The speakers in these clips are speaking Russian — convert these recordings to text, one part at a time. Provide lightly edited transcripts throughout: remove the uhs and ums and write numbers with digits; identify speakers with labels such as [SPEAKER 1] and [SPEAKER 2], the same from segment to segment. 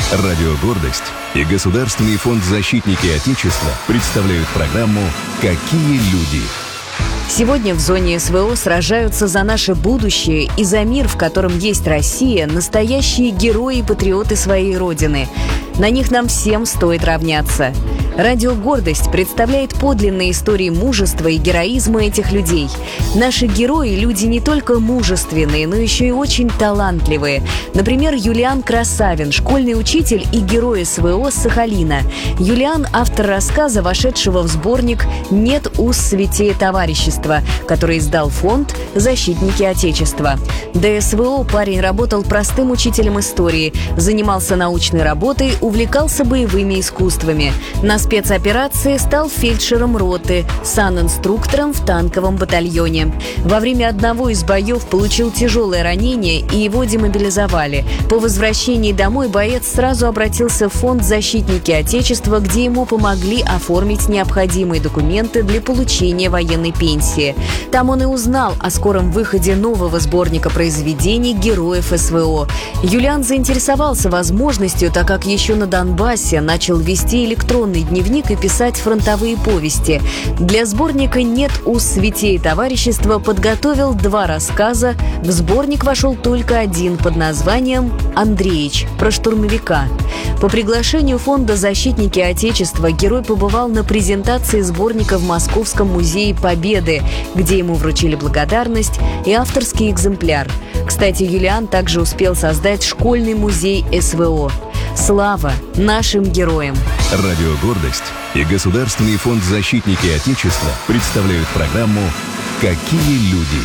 [SPEAKER 1] Радио «Гордость» и Государственный фонд «Защитники Отечества» представляют программу «Какие люди?».
[SPEAKER 2] Сегодня в зоне СВО сражаются за наше будущее и за мир, в котором есть Россия, настоящие герои и патриоты своей Родины. На них нам всем стоит равняться. Радио «Гордость» представляет подлинные истории мужества и героизма этих людей. Наши герои – люди не только мужественные, но еще и очень талантливые. Например, Юлиан Красавин, школьный учитель и герой СВО с Сахалина. Юлиан – автор рассказа, вошедшего в сборник «Нет уз святее товарищества», который издал фонд «Защитники Отечества». До СВО парень работал простым учителем истории, занимался научной работой, увлекался боевыми искусствами. На спецоперации стал фельдшером роты, санинструктором в танковом батальоне. Во время одного из боев получил тяжелое ранение и его демобилизовали. По возвращении домой боец сразу обратился в фонд «Защитники Отечества», где ему помогли оформить необходимые документы для получения военной пенсии. Там он и узнал о скором выходе нового сборника произведений героев СВО. Юлиан заинтересовался возможностью, так как еще на Донбассе начал вести электронный дневник и писать фронтовые повести. Для сборника «Нет уз святее товарищества» подготовил 2 рассказа. В сборник вошел только один под названием «Андреич» про штурмовика. По приглашению фонда «Защитники Отечества» герой побывал на презентации сборника в Московском музее Победы, где ему вручили благодарность и авторский экземпляр. Кстати, Юлиан также успел создать школьный музей СВО. Слава нашим героям!
[SPEAKER 1] Радио «Гордость» и Государственный фонд «Защитники Отечества» представляют программу «Какие люди?».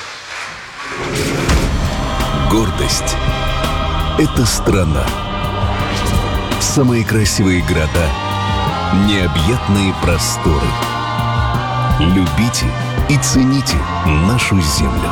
[SPEAKER 1] Гордость – это страна. Самые красивые города, необъятные просторы. Любите и цените нашу землю.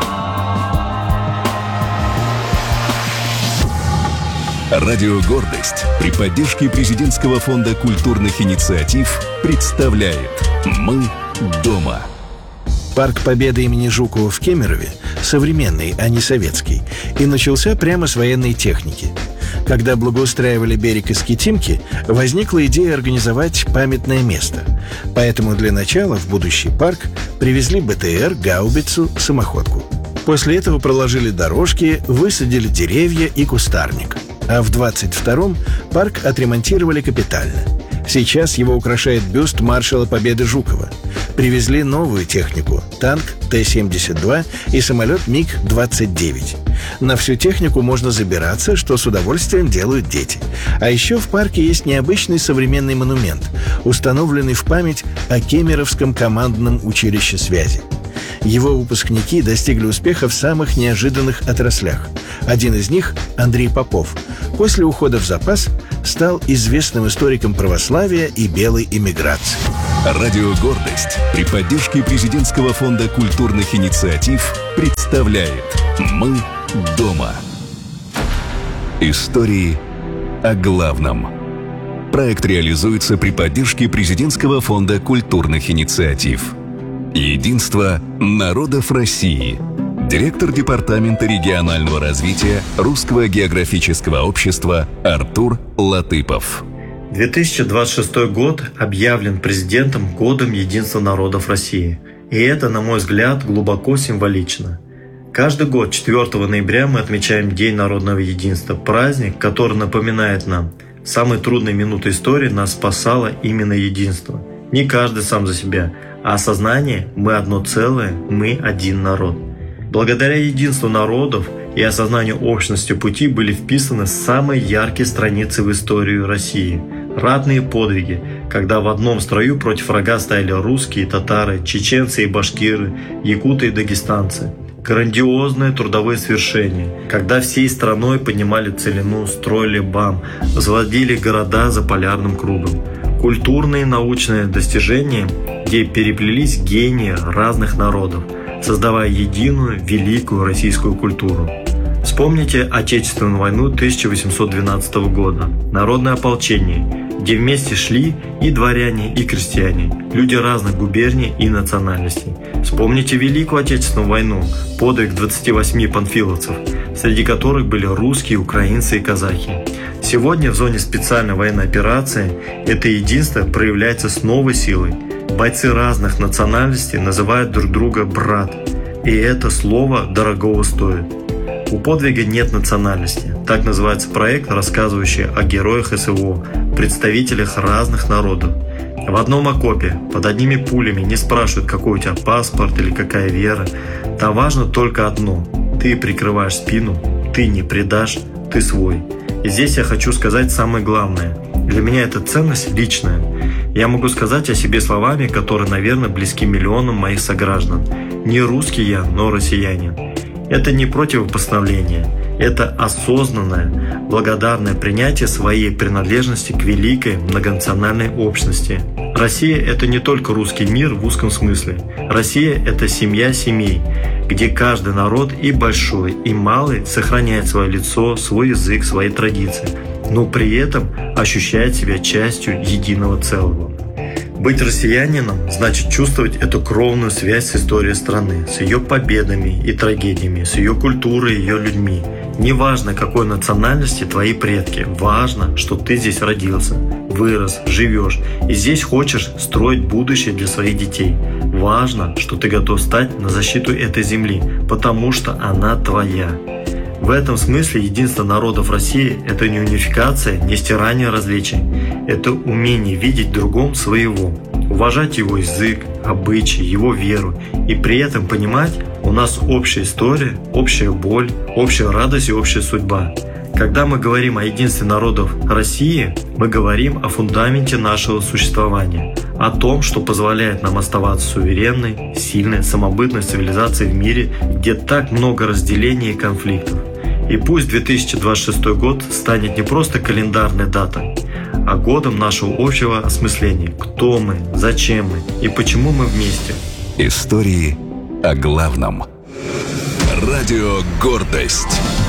[SPEAKER 1] Радио «Гордость» при поддержке Президентского фонда культурных инициатив представляет «Мы дома».
[SPEAKER 3] Парк Победы имени Жукова в Кемерове современный, а не советский, и начался прямо с военной техники. Когда благоустраивали берег Искитимки, возникла идея организовать памятное место. Поэтому для начала в будущий парк привезли БТР, гаубицу, самоходку. После этого проложили дорожки, высадили деревья и кустарник. А в 22-м парк отремонтировали капитально. Сейчас его украшает бюст маршала Победы Жукова. Привезли новую технику – танк Т-72 и самолет МиГ-29. На всю технику можно забираться, что с удовольствием делают дети. А еще в парке есть необычный современный монумент, установленный в память о Кемеровском командном училище связи. Его выпускники достигли успеха в самых неожиданных отраслях. Один из них, Андрей Попов, после ухода в запас стал известным историком православия и белой эмиграции.
[SPEAKER 1] Радио «Гордость» при поддержке Президентского фонда культурных инициатив представляет «Мы дома». Истории о главном. Проект реализуется при поддержке Президентского фонда культурных инициатив. Единство народов России. Директор Департамента регионального развития Русского географического общества Артур Латыпов.
[SPEAKER 4] 2026 год объявлен президентом Годом Единства народов России. И это, на мой взгляд, глубоко символично. Каждый год 4 ноября мы отмечаем День народного единства, праздник, который напоминает нам, в самые трудные минуты истории нас спасало именно единство. Не каждый сам за себя, а осознание «мы одно целое, мы один народ». Благодаря единству народов и осознанию общности пути были вписаны самые яркие страницы в историю России. Ратные подвиги, когда в одном строю против врага стояли русские, татары, чеченцы и башкиры, якуты и дагестанцы. Грандиозные трудовые свершения, когда всей страной поднимали целину, строили БАМ, возводили города за полярным кругом. Культурные и научные достижения, где переплелись гении разных народов, создавая единую, великую российскую культуру. Вспомните Отечественную войну 1812 года, народное ополчение, где вместе шли и дворяне, и крестьяне, люди разных губерний и национальностей. Вспомните Великую Отечественную войну, подвиг 28 панфиловцев, среди которых были русские, украинцы и казахи. Сегодня в зоне специальной военной операции это единство проявляется с новой силой. Бойцы разных национальностей называют друг друга «брат», и это слово дорогого стоит. У подвига нет национальности. Так называется проект, рассказывающий о героях СВО, представителях разных народов. В одном окопе, под одними пулями не спрашивают, какой у тебя паспорт или какая вера. Там важно только одно – ты прикрываешь спину, ты не предашь, ты свой. И здесь я хочу сказать самое главное. Для меня эта ценность личная. Я могу сказать о себе словами, которые, наверное, близки миллионам моих сограждан. Не русский я, но россиянин. Это не противопоставление. Это осознанное, благодарное принятие своей принадлежности к великой многонациональной общности. Россия – это не только русский мир в узком смысле. Россия – это семья семей, где каждый народ, и большой, и малый, сохраняет свое лицо, свой язык, свои традиции, но при этом ощущает себя частью единого целого. Быть россиянином значит чувствовать эту кровную связь с историей страны, с ее победами и трагедиями, с ее культурой и ее людьми. Неважно, какой национальности твои предки, важно, что ты здесь родился, вырос, живешь и здесь хочешь строить будущее для своих детей. Важно, что ты готов стать на защиту этой земли, потому что она твоя. В этом смысле единство народов России – это не унификация, не стирание различий. Это умение видеть в другом своего, уважать его язык, обычаи, его веру и при этом понимать, у нас общая история, общая боль, общая радость и общая судьба. Когда мы говорим о единстве народов России, мы говорим о фундаменте нашего существования, о том, что позволяет нам оставаться суверенной, сильной, самобытной цивилизацией в мире, где так много разделений и конфликтов. И пусть 2026 год станет не просто календарной датой, а годом нашего общего осмысления. Кто мы, зачем мы и почему мы вместе.
[SPEAKER 1] Истории о главном. Радио «Гордость».